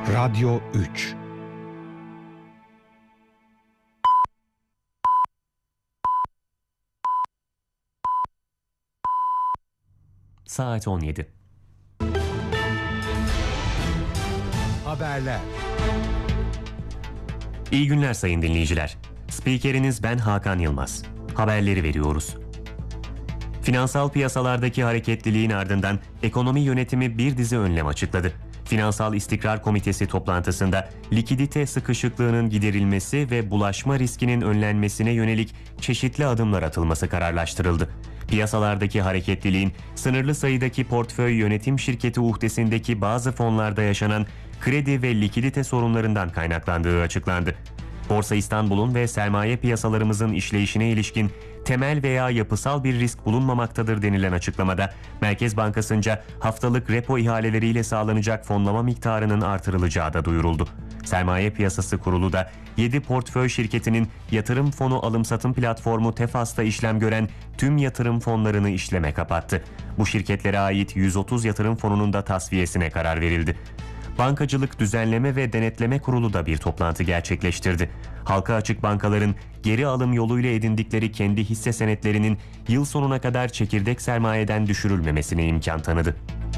Radyo 3. Saat 17. Haberler. İyi günler sayın dinleyiciler. Spikeriniz ben Hakan Yılmaz. Haberleri veriyoruz. Finansal piyasalardaki hareketliliğin ardından ekonomi yönetimi bir dizi önlem açıkladı. Finansal İstikrar Komitesi toplantısında likidite sıkışıklığının giderilmesi ve bulaşma riskinin önlenmesine yönelik çeşitli adımlar atılması kararlaştırıldı. Piyasalardaki hareketliliğin sınırlı sayıdaki portföy yönetim şirketi uhdesindeki bazı fonlarda yaşanan kredi ve likidite sorunlarından kaynaklandığı açıklandı. Borsa İstanbul'un ve sermaye piyasalarımızın işleyişine ilişkin temel veya yapısal bir risk bulunmamaktadır denilen açıklamada Merkez Bankası'nca haftalık repo ihaleleriyle sağlanacak fonlama miktarının artırılacağı da duyuruldu. Sermaye Piyasası Kurulu da 7 portföy şirketinin yatırım fonu alım-satım platformu Tefas'ta işlem gören tüm yatırım fonlarını işleme kapattı. Bu şirketlere ait 130 yatırım fonunun da tasfiyesine karar verildi. Bankacılık Düzenleme ve Denetleme Kurulu da bir toplantı gerçekleştirdi. Halka açık bankaların geri alım yoluyla edindikleri kendi hisse senetlerinin yıl sonuna kadar çekirdek sermayeden düşürülmemesine imkan tanıdı.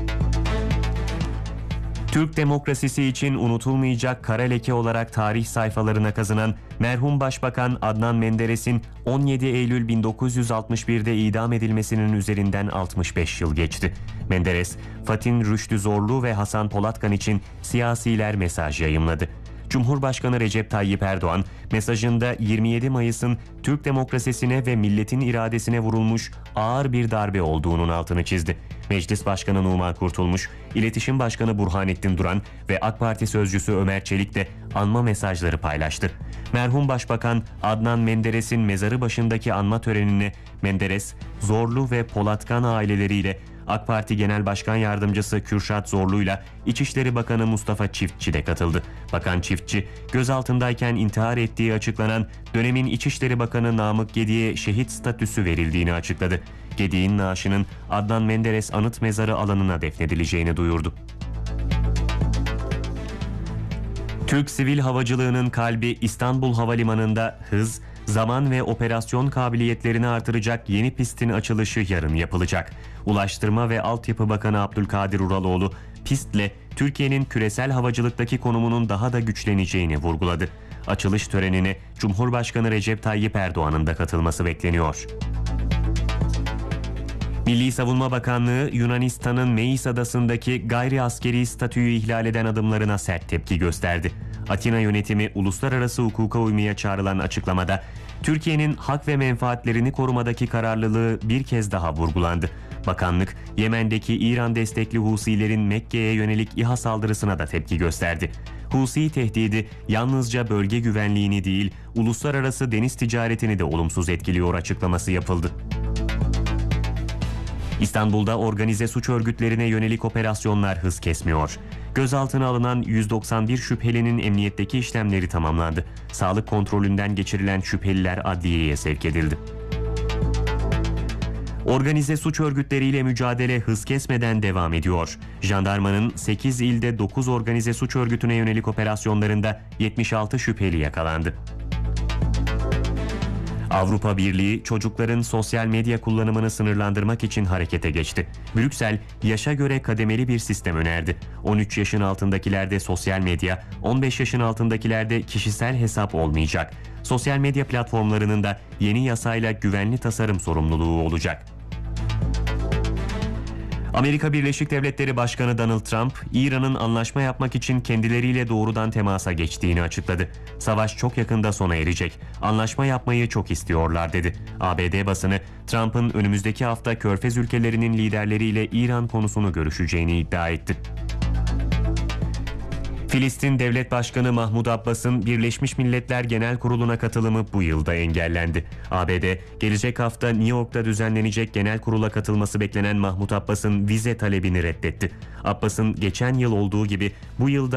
Türk demokrasisi için unutulmayacak kara leke olarak tarih sayfalarına kazınan merhum Başbakan Adnan Menderes'in 17 Eylül 1961'de idam edilmesinin üzerinden 65 yıl geçti. Menderes, Fatin Rüştü Zorlu ve Hasan Polatkan için siyasiler mesaj yayımladı. Cumhurbaşkanı Recep Tayyip Erdoğan mesajında 27 Mayıs'ın Türk demokrasisine ve milletin iradesine vurulmuş ağır bir darbe olduğunun altını çizdi. Meclis Başkanı Numan Kurtulmuş, İletişim Başkanı Burhanettin Duran ve AK Parti Sözcüsü Ömer Çelik de anma mesajları paylaştı. Merhum Başbakan Adnan Menderes'in mezarı başındaki anma törenine Menderes, Zorlu ve Polatkan aileleriyle AK Parti Genel Başkan Yardımcısı Kürşat Zorlu'yla İçişleri Bakanı Mustafa Çiftçi de katıldı. Bakan Çiftçi, gözaltındayken intihar ettiği açıklanan dönemin İçişleri Bakanı Namık Gedik'e şehit statüsü verildiğini açıkladı. Gedik'in naaşının Adnan Menderes Anıt Mezarı alanına defnedileceğini duyurdu. Türk sivil havacılığının kalbi İstanbul Havalimanı'nda hız, zaman ve operasyon kabiliyetlerini artıracak yeni pistin açılışı yarın yapılacak. Ulaştırma ve Altyapı Bakanı Abdülkadir Uraloğlu, pistle Türkiye'nin küresel havacılıktaki konumunun daha da güçleneceğini vurguladı. Açılış törenine Cumhurbaşkanı Recep Tayyip Erdoğan'ın da katılması bekleniyor. Milli Savunma Bakanlığı, Yunanistan'ın Meis Adası'ndaki gayri askeri statüyü ihlal eden adımlarına sert tepki gösterdi. Atina yönetimi uluslararası hukuka uymaya çağrılan açıklamada, Türkiye'nin hak ve menfaatlerini korumadaki kararlılığı bir kez daha vurgulandı. Bakanlık, Yemen'deki İran destekli Husilerin Mekke'ye yönelik İHA saldırısına da tepki gösterdi. Husi tehdidi yalnızca bölge güvenliğini değil, uluslararası deniz ticaretini de olumsuz etkiliyor açıklaması yapıldı. İstanbul'da organize suç örgütlerine yönelik operasyonlar hız kesmiyor. Gözaltına alınan 191 şüphelinin emniyetteki işlemleri tamamlandı. Sağlık kontrolünden geçirilen şüpheliler adliyeye sevk edildi. Organize suç örgütleriyle mücadele hız kesmeden devam ediyor. Jandarmanın 8 ilde 9 organize suç örgütüne yönelik operasyonlarında 76 şüpheli yakalandı. Avrupa Birliği çocukların sosyal medya kullanımını sınırlandırmak için harekete geçti. Brüksel, yaşa göre kademeli bir sistem önerdi. 13 yaşın altındakilerde sosyal medya, 15 yaşın altındakilerde kişisel hesap olmayacak. Sosyal medya platformlarının da yeni yasayla güvenli tasarım sorumluluğu olacak. Amerika Birleşik Devletleri Başkanı Donald Trump, İran'ın anlaşma yapmak için kendileriyle doğrudan temasa geçtiğini açıkladı. Savaş çok yakında sona erecek. Anlaşma yapmayı çok istiyorlar dedi. ABD basını, Trump'ın önümüzdeki hafta Körfez ülkelerinin liderleriyle İran konusunu görüşeceğini iddia etti. Filistin Devlet Başkanı Mahmud Abbas'ın Birleşmiş Milletler Genel Kurulu'na katılımı bu yılda engellendi. ABD, gelecek hafta New York'ta düzenlenecek genel kurula katılması beklenen Mahmud Abbas'ın vize talebini reddetti. Abbas'ın geçen yıl olduğu gibi bu yılda